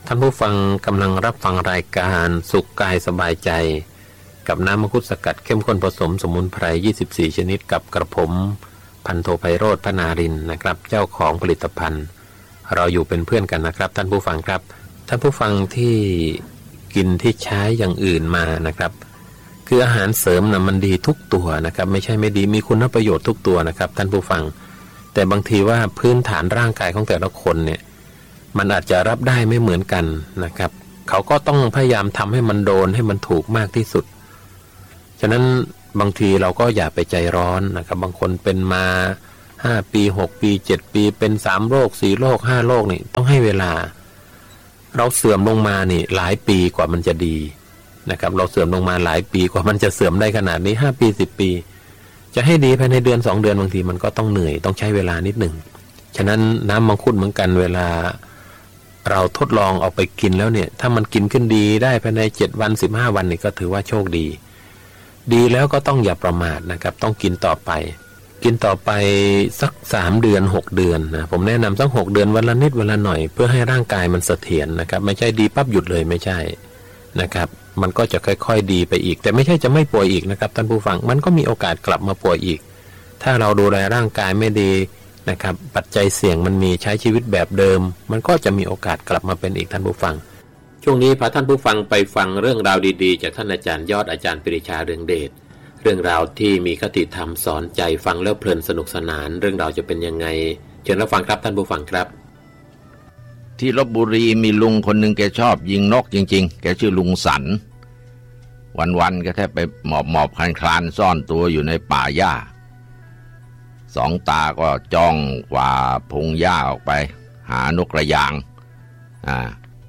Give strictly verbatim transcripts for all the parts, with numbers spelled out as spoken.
ท่านผู้ฟังกำลังรับฟังรายการสุขกายสบายใจกับน้ำมังคุดสกัดเข้มข้นผสมสมุนไพรยี่สิบสี่ชนิดกับกระผมพันโทไพโรจน์ พนารินทร์นะครับเจ้าของผลิตภัณฑ์เราอยู่เป็นเพื่อนกันนะครับท่านผู้ฟังครับท่านผู้ฟังที่กินที่ใช้อย่างอื่นมานะครับคืออาหารเสริมนะมันดีทุกตัวนะครับไม่ใช่ไม่ดีมีคุณประโยชน์ทุกตัวนะครับท่านผู้ฟังแต่บางทีว่าพื้นฐานร่างกายของแต่ละคนเนี่ยมันอาจจะรับได้ไม่เหมือนกันนะครับเขาก็ต้องพยายามทำให้มันโดนให้มันถูกมากที่สุดฉะนั้นบางทีเราก็อย่าไปใจร้อนนะครับบางคนเป็นมาห้าปีหกปีเจ็ดปีเป็นสามโรคสี่โรคห้าโรคนี่ต้องให้เวลาเราเสื่อมลงมานี่หลายปีกว่ามันจะดีนะครับเราเสื่อมลงมาหลายปีกว่ามันจะเสื่อมได้ขนาดนี้ห้าปีสิบปีจะให้ดีภายในเดือนสองเดือนบางทีมันก็ต้องเหนื่อยต้องใช้เวลานิดหนึ่งฉะนั้นน้ำมังคุดเหมือนกันเวลาเราทดลองเอาไปกินแล้วเนี่ยถ้ามันกินขึ้นดีได้ภายในเจ็ดวันสิบห้าวันนี่ก็ถือว่าโชคดีดีแล้วก็ต้องอย่าประมาทนะครับต้องกินต่อไปกินต่อไปสักสามเดือนหกเดือนนะผมแนะนำสักหกเดือนวันละนิดวันละหน่อยเพื่อให้ร่างกายมันเสถียรนะครับไม่ใช่ดีปั๊บหยุดเลยไม่ใช่นะครับมันก็จะค่อยๆดีไปอีกแต่ไม่ใช่จะไม่ป่วยอีกนะครับท่านผู้ฟังมันก็มีโอกาสกลับมาป่วยอีกถ้าเราดูแลร่างกายไม่ดีนะครับปัจจัยเสี่ยงมันมีใช้ชีวิตแบบเดิมมันก็จะมีโอกาสกลับมาเป็นอีกท่านผู้ฟังช่วงนี้พาท่านผู้ฟังไปฟังเรื่องราวดีๆจากท่านอาจารย์ยอดอาจารย์ปรีชาเรืองเดชเรื่องราวที่มีคติธรรมสอนใจฟังแล้วเพลินสนุกสนานเรื่องราวจะเป็นยังไงเชิญรับฟังครับท่านผู้ฟังครับที่ลพบุรีมีลุงคนหนึ่งแกชอบยิงนกจริงๆแกชื่อลุงสันวันๆก็แทบไปหมอบหมอบคลานคลานซ่อนตัวอยู่ในป่าหญ้าสองตาก็จ้องกว่าพงหญ้าออกไปหานกกระยางอ่า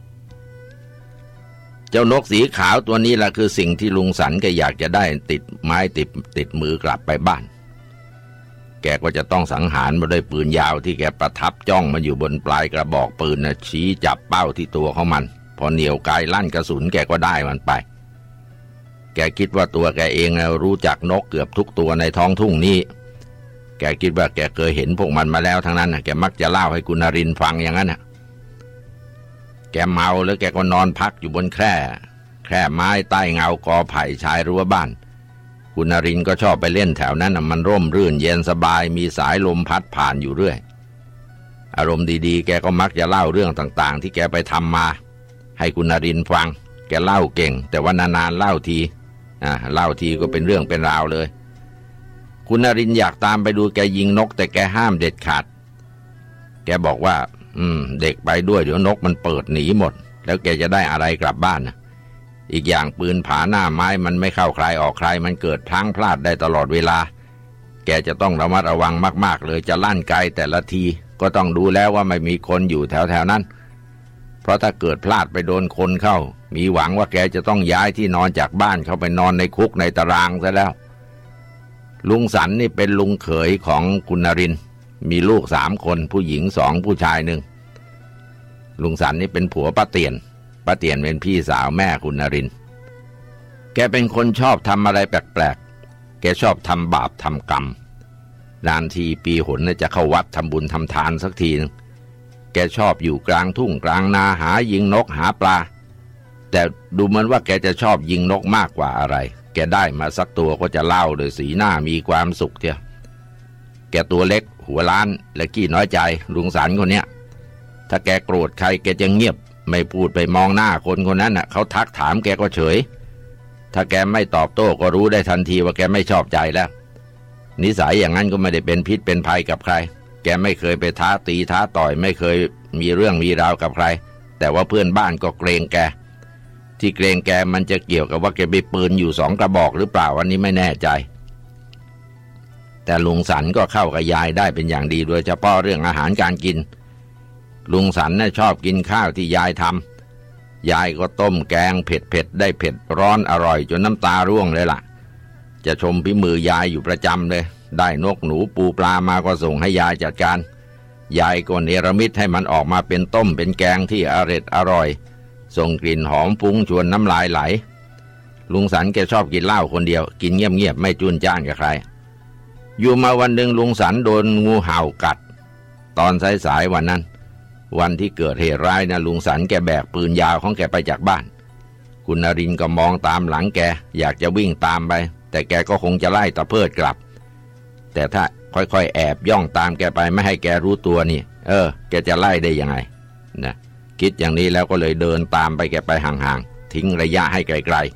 เจ้านกสีขาวตัวนี้แหละคือสิ่งที่ลุงสันแกอยากจะได้ติดไม้ติดติดมือกลับไปบ้านแกก็จะต้องสังหารมาด้วยปืนยาวที่แกประทับจ้องมันอยู่บนปลายกระบอกปืนนะชี้จับเป้าที่ตัวของมันพอเหนี่ยวไกลั่นกระสุนแกก็ได้มันไปแกคิดว่าตัวแกเองรู้จักนกเกือบทุกตัวในท้องทุ่งนี้แกคิดว่าแกเคยเห็นพวกมันมาแล้วทั้งนั้นแกมักจะเล่าให้คุณนรินทร์ฟังอย่างนั้นแกเมาแล้วแกก็นอนพักอยู่บนแคร่แคร่ไม้ใต้เงากอไผ่ชายรั้วบ้านคุณนรินทร์ก็ชอบไปเล่นแถวนั้นมันร่มรื่นเย็นสบายมีสายลมพัดผ่านอยู่เรื่อยอารมณ์ดีๆแกก็มักจะเล่าเรื่องต่างๆที่แกไปทำมาให้คุณนรินทร์ฟังแกเล่าเก่งแต่ว่านานๆเล่าทีอ่าเล่าทีก็เป็นเรื่องเป็นราวเลยคุณนรินทร์อยากตามไปดูแกยิงนกแต่แกห้ามเด็ดขาดแกบอกว่าอืมเด็กไปด้วยเดี๋ยวนกมันเปิดหนีหมดแล้วแกจะได้อะไรกลับบ้านนะอีกอย่างปืนผาหน้าไม้มันไม่เข้าใครออกใครมันเกิดพลั้งพลาดได้ตลอดเวลาแกจะต้องระมัดระวังมากๆเลยจะลั่นไกลแต่ละทีก็ต้องดูแล้วว่าไม่มีคนอยู่แถวๆนั้นเพราะถ้าเกิดพลาดไปโดนคนเข้ามีหวังว่าแกจะต้องย้ายที่นอนจากบ้านเข้าไปนอนในคุกในตารางซะแล้วลุงสันนี่เป็นลุงเขยของคุณนรินทร์มีลูกสามคนผู้หญิงสองผู้ชายหนึ่งลุงสันนี่เป็นผัวป้าเตียนป้าเตียนเป็นพี่สาวแม่คุณนรินทร์แกเป็นคนชอบทำอะไรแปลกๆแกชอบทำบาปทำกรรมนานทีปีหนจะเข้าวัดทำบุญทำทานสักทีนึงแกชอบอยู่กลางทุ่งกลางนาหายิงนกหาปลาแต่ดูเหมือนว่าแกจะชอบยิงนกมากกว่าอะไรแกได้มาสักตัวก็จะเล่าโดยสีหน้ามีความสุขเทียวแกตัวเล็กหัวล้านและขี้น้อยใจลุงสันคนเนี้ยถ้าแกโกรธใครแกจะเงียบไม่พูดไปมองหน้าคนคนนั้นน่ะเขาทักถามแกก็เฉยถ้าแกไม่ตอบโต้ก็รู้ได้ทันทีว่าแกไม่ชอบใจแล้วนิสัยอย่างนั้นก็ไม่ได้เป็นพิษเป็นภัยกับใครแกไม่เคยไปท้าตีท้าต่อยไม่เคยมีเรื่องมีราวกับใครแต่ว่าเพื่อนบ้านก็เกรงแกที่เกรงแกมันจะเกี่ยวกับว่าแกมีปืนอยู่สองกระบอกหรือเปล่าวันนี้ไม่แน่ใจแต่ลุงสันก็เข้ากับยายได้เป็นอย่างดีโดยเฉพาะเรื่องอาหารการกินลุงสันน่ะชอบกินข้าวที่ยายทำยายก็ต้มแกงเผ็ดเผ็ดได้เผ็ดร้อนอร่อยจนน้ำตาร่วงเลยล่ะจะชมฝีมือยายอยู่ประจำเลยได้นกหนูปูปลามาก็ส่งให้ยายจัดการยายก็เนรมิตให้มันออกมาเป็นต้มเป็นแกงที่อร่อยอร่อยส่งกลิ่นหอมฟุ้งชวนน้ำลายไหลลุงสันแกชอบกินเหล้าคนเดียวกินเงียบๆไม่จุนจ้านกับใครอยู่มาวันหนึ่งลุงสันโดนงูเห่ากัดตอนสายๆวันนั้นวันที่เกิดเหตุร้ายนะลุงสันแกแบกปืนยาวของแกไปจากบ้านคุณนรินทร์ก็มองตามหลังแกอยากจะวิ่งตามไปแต่แกก็คงจะไล่ตะเพิดกลับแต่ถ้าค่อยๆแอบย่องตามแกไปไม่ให้แกรู้ตัวนี่เออแกจะไล่ได้ยังไงนะคิดอย่างนี้แล้วก็เลยเดินตามไปแกไปห่างๆทิ้งระยะให้ไกล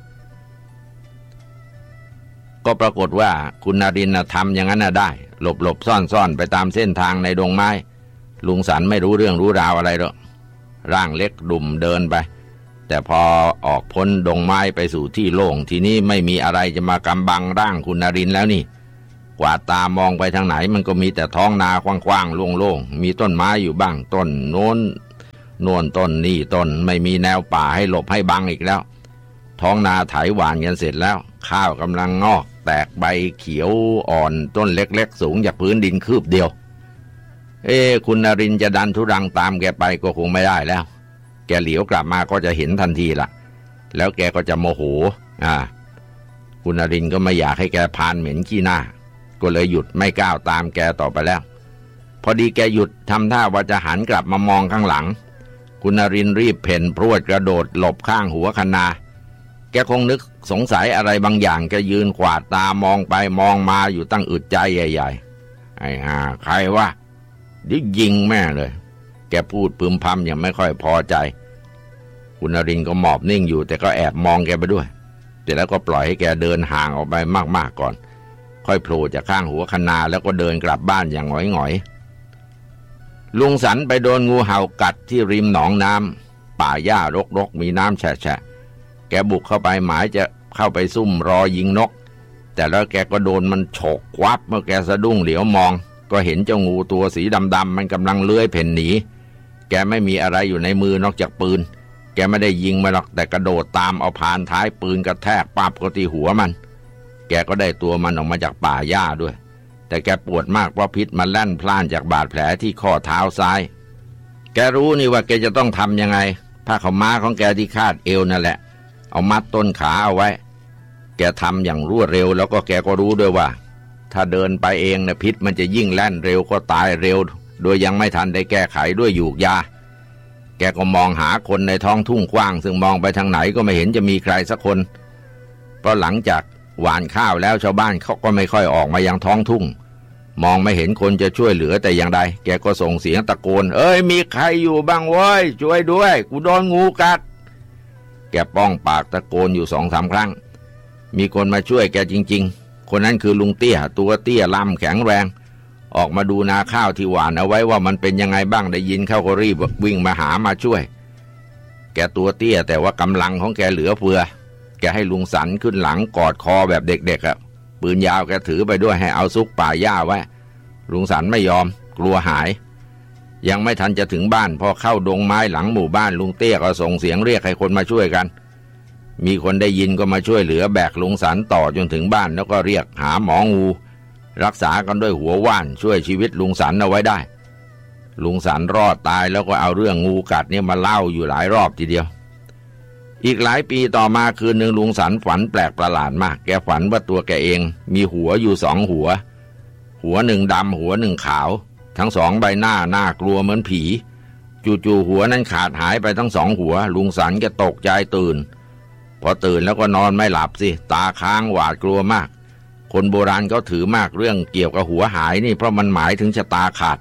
ๆก็ปรากฏว่าคุณนรินทร์ทำอย่างนั้นน่ะได้หลบๆซ่อนๆไปตามเส้นทางในดงไม้ลุงสันไม่รู้เรื่องรู้ราวอะไรหรอกร่างเล็กดุ่มเดินไปแต่พอออกพ้นดงไม้ไปสู่ที่โล่งทีนี้ไม่มีอะไรจะมากำบังร่างคุณนรินทร์แล้วนี่กวาดตามองไปทางไหนมันก็มีแต่ท้องนากว้างๆโล่งๆมีต้นไม้อยู่บ้างต้นโน้นโน่นต้นนี่ต้นไม่มีแนวป่าให้หลบให้บังอีกแล้วท้องนาไถหว่านกันเสร็จแล้วข้าวกำลังงอกแตกใบเขียวอ่อนต้นเล็กๆสูงจากพื้นดินคืบเดียวเอ้คุณนรินทร์จะดันทุรังตามแกไปก็คงไม่ได้แล้วแกเหลียวกลับมาก็จะเห็นทันทีละแล้วแกก็จะโมโหอ่าคุณนรินทร์ก็ไม่อยากให้แกพานเหม็นขี้หน้าก็เลยหยุดไม่ก้าวตามแกต่อไปแล้วพอดีแกหยุดทำท่าว่าจะหันกลับมามองข้างหลังคุณนรินทร์รีบเพ่นพรวดกระโดดหลบข้างหัวคะนาแกคงนึกสงสัยอะไรบางอย่างแกยืนขวาดตามองไปมองมาอยู่ตั้งอึดใจใหญ่ๆไอ้ห่าใครวะดิยิงแม่เลยแกพูดพึมพำอย่างไม่ค่อยพอใจคุณนรินทร์ก็หมอบนิ่งอยู่แต่ก็แอบมองแกไปด้วยแต่แล้วก็ปล่อยให้แกเดินห่างออกไปมากๆก่อนค่อยโผล่จากข้างหัวคะนาแล้วก็เดินกลับบ้านอย่างหงอยๆลุงสันไปโดนงูเห่ากัดที่ริมหนองน้ำป่าหญ้ารกๆมีน้ำแฉะๆแกบุกเข้าไปหมายจะเข้าไปซุ่มรอยิงนกแต่แล้วแกก็โดนมันฉกควับเมื่อแกสะดุ้งเหลียวมองก็เห็นเจ้างูตัวสีดำๆมันกำลังเลื้อยเพ่นหนีแกไม่มีอะไรอยู่ในมือนอกจากปืนแกไม่ได้ยิงมันหรอกแต่กระโดดตามเอาพานท้ายปืนกระแทกปั๊บเข้าที่หัวมันแกก็ได้ตัวมันออกมาจากป่าหญ้าด้วยแต่แกปวดมากเพราะพิษมันแล่นพล่านจากบาดแผลที่ข้อเท้าซ้ายแกรู้นี่ว่าแกจะต้องทำยังไงผ้าขาวม้าของแกที่คาดเอวนั่นแหละเอามัดต้นขาเอาไว้แกทำอย่างรวดเร็วแล้วก็แกก็รู้ด้วยว่าถ้าเดินไปเองนะพิษมันจะยิ่งแล่นเร็วก็ตายเร็วโดยยังไม่ทันได้แก้ไขด้วยหยูกยาแกก็มองหาคนในท้องทุ่งกว้างซึ่งมองไปทางไหนก็ไม่เห็นจะมีใครสักคนเพราะหลังจากหว่านข้าวแล้วชาวบ้านเขาก็ไม่ค่อยออกมายังท้องทุ่งมองไม่เห็นคนจะช่วยเหลือแต่อย่างใดแกก็ส่งเสียงตะโกนเอ้ยมีใครอยู่บ้างเว้ยช่วยด้วยกูโดนงูกัดแกป้องปากตะโกนอยู่สองสามครั้งมีคนมาช่วยแกจริงๆคนนั้นคือลุงเตี้ยตัวเตี้ยลำแข็งแรงออกมาดูนาข้าวที่หว่านเอาไว้ว่ามันเป็นยังไงบ้างได้ยินเขาก็รีบวิ่งมาหามาช่วยแกตัวเตี้ยแต่ว่ากำลังของแกเหลือเฟือแกให้ลุงสันขึ้นหลังกอดคอแบบเด็กๆอ่ะปืนยาวแกถือไปด้วยให้เอาซุกป่าหญ้าไว้ลุงสันไม่ยอมกลัวหายยังไม่ทันจะถึงบ้านพอเข้าดงไม้หลังหมู่บ้านลุงเตี้ยก็ส่งเสียงเรียกให้คนมาช่วยกันมีคนได้ยินก็มาช่วยเหลือแบกลุงสันต่อจนถึงบ้านแล้วก็เรียกหาหมองูรักษากันด้วยหัวว่านช่วยชีวิตลุงสันเอาไว้ได้ลุงสันรอดตายแล้วก็เอาเรื่องงูกัดเนี่ยมาเล่าอยู่หลายรอบทีเดียวอีกหลายปีต่อมาคืนหนึ่งลุงสันฝันแปลกประหลาดมากแกฝันว่าตัวแกเองมีหัวอยู่สองหัวหัวหนึ่งดำหัวหนึ่งขาวทั้งสองใบหน้าน่ากลัวเหมือนผีจู่ๆหัวนั้นขาดหายไปทั้งสองหัวลุงสันแกตกใจตื่นพอตื่นแล้วก็นอนไม่หลับสิตาค้างหวาดกลัวมากคนโบราณเขาถือมากเรื่องเกี่ยวกับหัวหายนี่เพราะมันหมายถึงชะตาขาด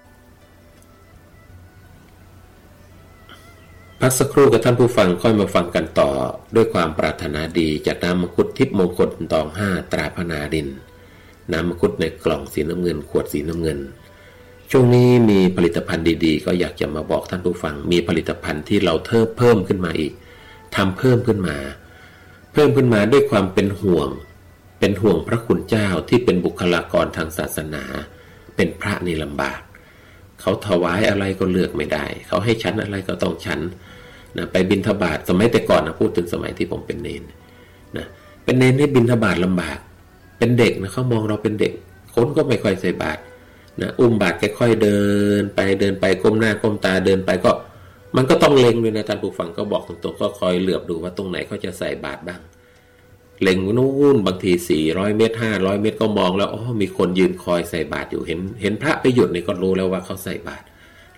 พักสักครู่กับท่านผู้ฟังค่อยมาฟังกันต่อด้วยความปรารถนาดีจากน้ำมังคุดทิพย์มงคลตองห้าตราพนาดินน้ำมังคุดในกล่องสีน้ำเงินขวดสีน้ำเงินช่วงนี้มีผลิตภัณฑ์ดีๆก็อยากจะมาบอกท่านผู้ฟังมีผลิตภัณฑ์ที่เราเพิ่มเพิ่มขึ้นมาอีกทำเพิ่มขึ้นมาเพิ่มขึ้นมาด้วยความเป็นห่วงเป็นห่วงพระคุณเจ้าที่เป็นบุคลากรทางศาสนาเป็นพระนี่ลำบากเขาถวายอะไรก็เลือกไม่ได้เขาให้ฉันอะไรก็ต้องฉันนะไปบิณฑบาตสมัยแต่ก่อนนะพูดถึงสมัยที่ผมเป็นเนนนะเป็นเนนให้บิณฑบาตลำบากเป็นเด็กนะเขามองเราเป็นเด็กคนก็ไม่ค่อยใส่บาตรนะอุ้มบาตรค่อยๆเดินไปเดินไปก้มหน้าก้มตาเดินไปก็มันก็ต้องเล็งด้วยนะท่านผู้ฟังก็บอกตรงๆก็คอยเหลือบดูว่าตรงไหนเขาจะใส่บาตรบ้างเล็งนู่นบางทีสี่ร้อยเมตรห้าร้อยเมตรก็มองแล้วอ๋อมีคนยืนคอยใส่บาตรอยู่เห็นเห็นพระไปหยุดนี่ก็รู้แล้วว่าเขาใส่บาตร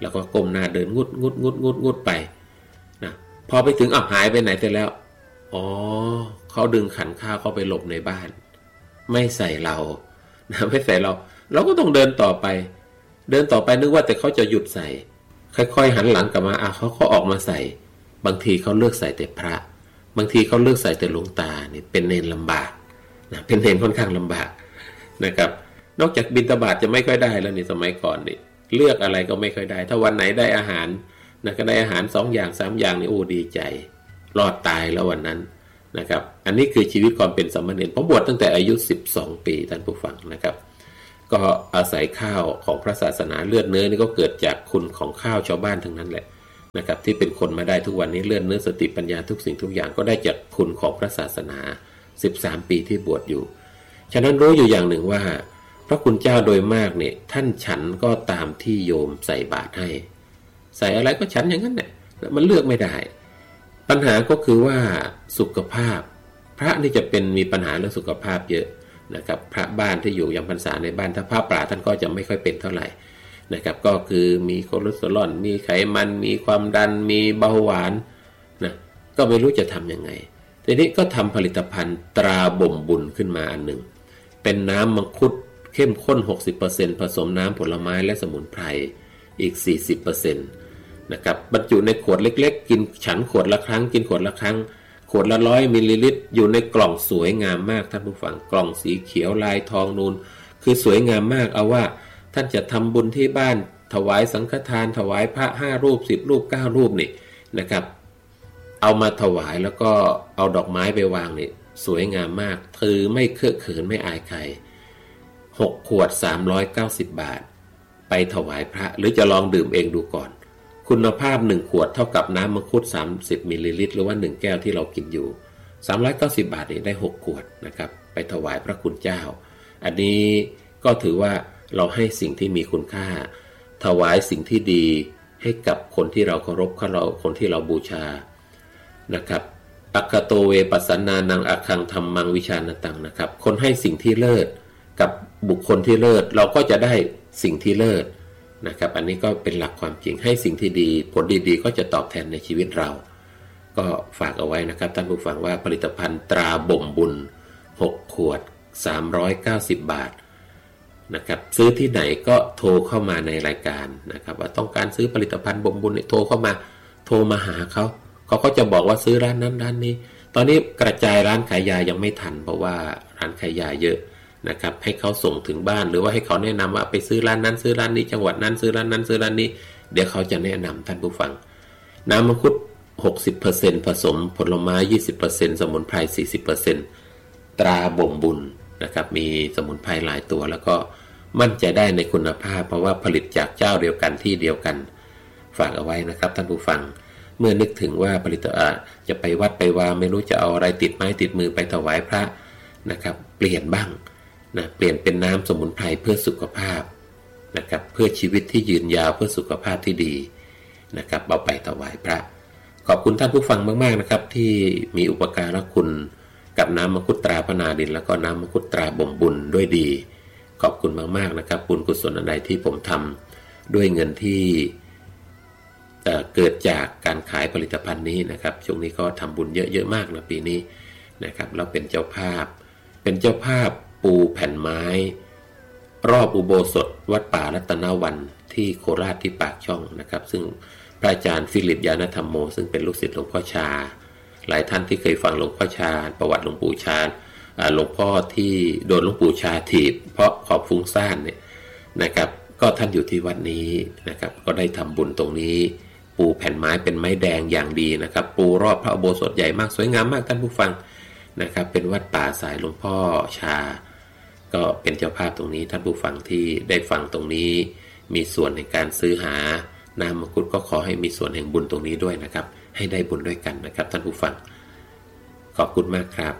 แล้วก็ก้มหน้าเดินงุดงุดงุดงุดงุดไปนะพอไปถึงอ้าวหายไปไหนเสร็จแล้วอ๋อเขาดึงขันข้าวเข้าไปหลบในบ้านไม่ใส่เรานะไม่ใส่เราเราก็ต้องเดินต่อไปเดินต่อไปนึกว่าแต่เขาจะหยุดใส่ค่อยๆหันหลังกลับมาอ่ะเขาเขาออกมาใส่บางทีเขาเลือกใส่แต่พระบางทีเขาเลือกใส่แต่หลวงตาเนี่ยเป็นเนรลำบากนะเป็นเนรค่อนข้างลำบากนะครับนอกจากบิณฑบาตจะไม่ค่อยได้แล้วนี่สมัยก่อนนี่เลือกอะไรก็ไม่ค่อยได้ถ้าวันไหนได้อาหารนะก็ได้อาหารสองอย่างสามอย่างนี่โอ้ดีใจรอดตายแล้ววันนั้นนะครับอันนี้คือชีวิตความเป็นสามเณรผมบวชตั้งแต่อายุสิบสองปีท่านผู้ฟังนะครับก็อาศัยข้าวของพระศาสนาเลือดเนื้อนี่ก็เกิดจากคุณของข้าวชาวบ้านทั้งนั้นแหละนะครับที่เป็นคนมาได้ทุกวันนี้เลือดเนื้อสติปัญญาทุกสิ่งทุกอย่างก็ได้จากคุณของพระศาสนาสิบสามปีที่บวชอยู่ฉะนั้นรู้อยู่อย่างหนึ่งว่าพระคุณเจ้าโดยมากเนี่ยท่านฉันก็ตามที่โยมใส่บาตรให้ใส่อะไรก็ฉันอย่างนั้นแหละมันเลือกไม่ได้ปัญหาก็คือว่าสุขภาพพระนี่จะเป็นมีปัญหาเรื่องสุขภาพเยอะนะครับพระบ้านที่อยู่ยังพรรษาในบ้านถ้าพระป่าท่านก็จะไม่ค่อยเป็นเท่าไหร่นะครับก็คือมีคอเลสเตอรอลมีไขมันมีความดันมีเบาหวานนะก็ไม่รู้จะทำยังไงทีนี้ก็ทำผลิตภัณฑ์ตราบ่มบุญขึ้นมาอันหนึ่งเป็นน้ำมังคุดเข้มข้น หกสิบเปอร์เซ็นต์ ผสมน้ำผลไม้และสมุนไพรอีก สี่สิบเปอร์เซ็นต์ นะครับบรรจุในขวดเล็กๆกินฉันขวดละครั้งกินขวดละครั้งขวดละร้อยมิลลิลิตรอยู่ในกล่องสวยงามมากท่านผู้ฟังกล่องสีเขียวลายทองนูนคือสวยงามมากเอาว่าท่านจะทำบุญที่บ้านถวายสังฆทานถวายพระห้ารูปสิบรูปเก้ารูปนี่นะครับเอามาถวายแล้วก็เอาดอกไม้ไปวางนี่สวยงามมากคือไม่เคอะเขินไม่อายใครหกขวดสามร้อยเก้าสิบบาทไปถวายพระหรือจะลองดื่มเองดูก่อนคุณภาพหนึ่งขวดเท่ากับน้ำมังคุดสามสิบมิลลิลิตรหรือว่าหนึ่งแก้วที่เรากินอยู่สามร้อยเก้าสิบบาทนี่ได้หกขวดนะครับไปถวายพระคุณเจ้าอันนี้ก็ถือว่าเราให้สิ่งที่มีคุณค่าถวายสิ่งที่ดีให้กับคนที่เราเคารพเราคนที่เราบูชานะครับอัคคโตเวปัสสนานังอัคคังธรรมังวิชานตังนะครับคนให้สิ่งที่เลิศกับบุคคลที่เลิศเราก็จะได้สิ่งที่เลิศนะครับอันนี้ก็เป็นหลักความจริงให้สิ่งที่ดีผลดีๆก็จะตอบแทนในชีวิตเราก็ฝากเอาไว้นะครับท่านผู้ฟังว่าผลิตภัณฑ์ตราบ่มบุญหกขวดสามร้อยเก้าสิบบาทนะครับซื้อที่ไหนก็โทรเข้ามาในรายการนะครับว่าต้องการซื้อผลิตภัณฑ์บ่มบุญโทรเข้ามาโทรมาหาเขาเขาก็จะบอกว่าซื้อร้านนั้นร้านนี้ตอนนี้กระจายร้านขายยายังไม่ทันเพราะว่าร้านขายยาเยอะนะครับให้เขาส่งถึงบ้านหรือว่าให้เขาแนะนำว่าไปซื้อร้านนั้นซื้อร้านนี้จังหวัดนั้นซื้อร้านนั้นซื้อร้านนี้เดี๋ยวเขาจะแนะนำท่านผู้ฟังน้ำมังคุด หกสิบเปอร์เซ็นต์ ผสมผลไม้ ยี่สิบเปอร์เซ็นต์ สมุนไพร สี่สิบเปอร์เซ็นต์ ตราบ่มบุญนะครับมีสมุนไพรหลายตัวแล้วก็มั่นใจได้ในคุณภาพเพราะว่าผลิตจากเจ้าเดียวกันที่เดียวกันฝากเอาไว้นะครับท่านผู้ฟังเมื่อนึกถึงว่าผลิตภัณฑ์จะไปวัดไปวาไม่รู้จะเอาอะไรติดไม้ติดมือไปถวายพระนะครับเปลี่ยนบ้างนะเปลี่ยนเป็นน้ำสมุนไพรเพื่อสุขภาพนะครับเพื่อชีวิตที่ยืนยาวเพื่อสุขภาพที่ดีนะครับเอาไปถวายพระขอบคุณท่านผู้ฟังมากๆนะครับที่มีอุปการะคุณกับน้ำมังคุดตราพนาดินแล้วก็น้ำมังคุดตราบ่มบุญด้วยดีขอบคุณมากๆนะครับบุญกุศลอันใดที่ผมทำด้วยเงินที่เอ่อเกิดจากการขายผลิตภัณฑ์นี้นะครับช่วงนี้ก็ทำบุญเยอะๆมากนะปีนี้นะครับเราเป็นเจ้าภาพเป็นเจ้าภาพปูแผ่นไม้รอบอุโบสถวัดป่ารัตนวันที่โคราชที่ปากช่องนะครับซึ่งพระอาจารย์ฟิลิปยานธรรมโมซึ่งเป็นลูกศิษย์หลวงพ่อชาหลายท่านที่เคยฟังหลวงพ่อชาประวัติหลวงปู่ชาหลวงพ่อที่โดนหลวงปู่ชาถีบเพราะขอบฟุ้งซ่านเนี่ยนะครับก็ท่านอยู่ที่วัดนี้นะครับก็ได้ทำบุญตรงนี้ปูแผ่นไม้เป็นไม้แดงอย่างดีนะครับปูรอบพระอุโบสถใหญ่มากสวยงามมากท่านผู้ฟังนะครับเป็นวัดป่าสายหลวงพ่อชาก็เป็นเจ้าภาพตรงนี้ท่านผู้ฟังที่ได้ฟังตรงนี้มีส่วนในการซื้อหาน้ำมังคุดก็ขอให้มีส่วนแห่งบุญตรงนี้ด้วยนะครับให้ได้บุญด้วยกันนะครับท่านผู้ฟังขอบคุณมากครับ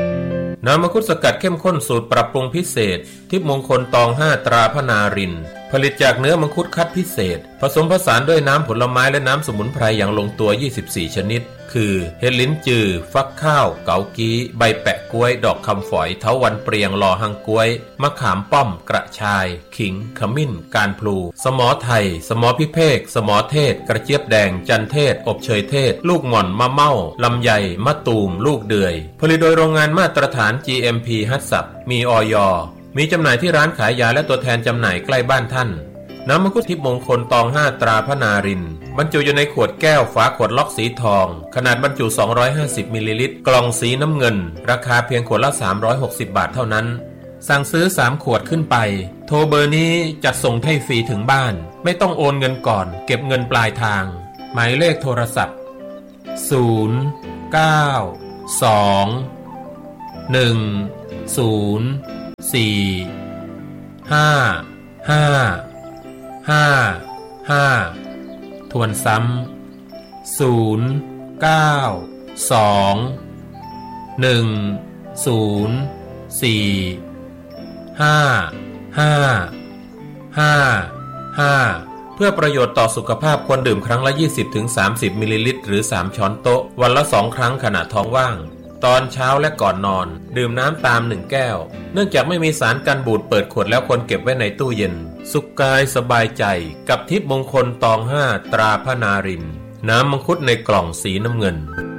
น้ำมังคุดสกัดเข้มข้นสูตรปรับปรุงพิเศษทิพย์มงคลตองห้าตราพนารินผลิตจากเนื้อมังคุดคัดพิเศษผสมผสานด้วยน้ำผลไม้และน้ำสมุนไพรอย่างลงตัวยี่สิบสี่ชนิดคือเห็ดลิ้นจือฟักข้าวเกากี้ใบแปะกล้วยดอกคำฝอยเถาวัลย์เปรียงลอหังกล้วยมะขามป้อมกระชายขิงขมิ้นการพลูสมอไทยสมอพิเภกสมอเทศกระเจี๊ยบแดงจันเทศอบเชยเทศลูกหม่อนมะเม่าลำไยมะตูมลูกเดือยผลิตโดยโรงงานมาตรฐาน จี เอ็ม พี ฮัตสับมีอย.มีจำหน่ายที่ร้านขายยาและตัวแทนจำหน่ายใกล้บ้านท่านน้ำมังคุดทิพย์มงคลตองห้าตราพระนารินทร์บรรจุอยู่ในขวดแก้วฝาขวดล็อกสีทองขนาดบรรจุสองร้อยห้าสิบมิลลิลิตรกล่องสีน้ำเงินราคาเพียงขวดละสามร้อยหกสิบบาทเท่านั้นสั่งซื้อสามขวดขึ้นไปโทรเบอร์นี้จัดส่งให้ฟรีถึงบ้านไม่ต้องโอนเงินก่อนเก็บเงินปลายทางหมายเลขโทรศัพท์ศูนย์ เก้า สอง หนึ่ง ศูนย์ สี่ ห้า ห้า ห้า ห้าทวนซ้ำศูนย์ เก้า สอง หนึ่ง ศูนย์ สี่ ห้า ห้า ห้า ห้าเพื่อประโยชน์ต่อสุขภาพควรดื่มครั้งละ ยี่สิบถึงสามสิบ มิลลิลิตรหรือสามช้อนโต๊ะวันละสองครั้งขณะท้องว่างตอนเช้าและก่อนนอนดื่มน้ำตามหนึ่งแก้วเนื่องจากไม่มีสารกันบูดเปิดขวดแล้วควรเก็บไว้ในตู้เย็นสุขกายสบายใจกับทิพย์มงคลตองห้าตราพระนารินทร์น้ำมังคุดในกล่องสีน้ำเงิน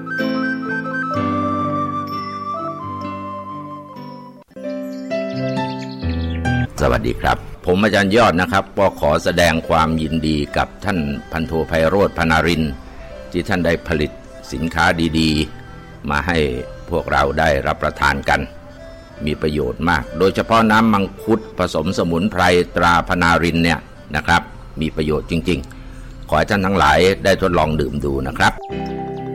สวัสดีครับผมอาจารย์ยอดนะครับก็ขอแสดงความยินดีกับท่านพันโทไพโรจน์ พนารินทร์ที่ท่านได้ผลิตสินค้าดีๆมาให้พวกเราได้รับประทานกันมีประโยชน์มากโดยเฉพาะน้ำมังคุดผสมสมุนไพรตราพนารินทร์เนี่ยนะครับมีประโยชน์จริงๆขอให้ท่านทั้งหลายได้ทดลองดื่มดูนะครับ